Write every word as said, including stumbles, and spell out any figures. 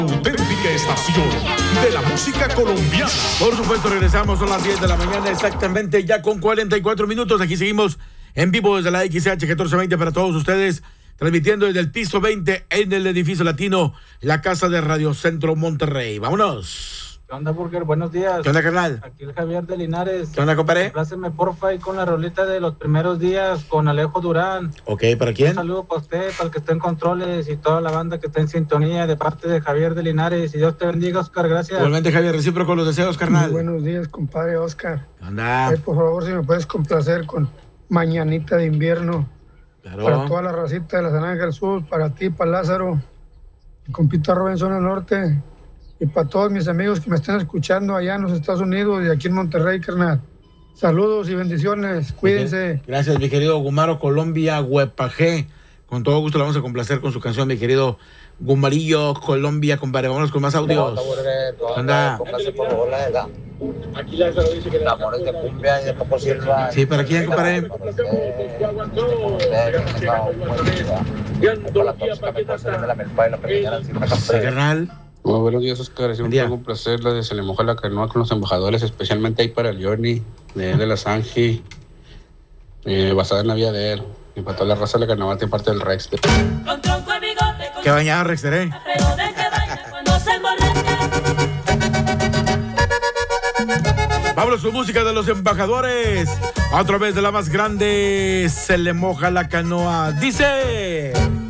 Auténtica estación de la música colombiana. Por supuesto, regresamos, son las diez de la mañana exactamente, ya con cuarenta y cuatro minutos. Aquí seguimos en vivo desde la X H catorce veinte para todos ustedes, transmitiendo desde el piso veinte en el edificio latino, la casa de Radio Centro Monterrey. Vámonos. ¿Qué onda, Burger? Buenos días. ¿Qué onda, carnal? Aquí el Javier de Linares. ¿Qué onda, compadre? Compláceme, porfa, ahí con la rolita de los primeros días con Alejo Durán. Ok, ¿para quién? Un saludo para usted, para el que está en controles y toda la banda que está en sintonía de parte de Javier de Linares. Y Dios te bendiga, Oscar. Gracias. Igualmente, Javier, recíproco los deseos, carnal. Muy buenos días, compadre Oscar. ¿Qué onda? Ay, por favor, si me puedes complacer con Mañanita de Invierno. Claro. Para toda la racita de la San Ángel Sur, para ti, para Lázaro, mi compita Rubén Zona Norte, y para todos mis amigos que me están escuchando allá en los Estados Unidos y aquí en Monterrey, carnal. Saludos y bendiciones, cuídense. Gracias, mi querido Gumaro Colombia Huepajé. Con todo gusto le vamos a complacer con su canción, mi querido Gumarillo Colombia, compadre. Vámonos con más audios. Anda. Aquí Lázaro dice que amores de cumbia y de Paco Silva. Sí, ¿para quién, compadre? Sí, carnal. Muy buenos días, Oscar. Es un, un placer la de Se le moja la canoa con los embajadores, especialmente ahí para el Johnny, de, de la Sanji, eh, basada en la vida de él. Y para toda la raza de la canoa, de parte del Rex. Qué bañado, Rex, ¿eh? Vámonos con música de los embajadores. A través de la más grande, Se le moja la canoa. Dice...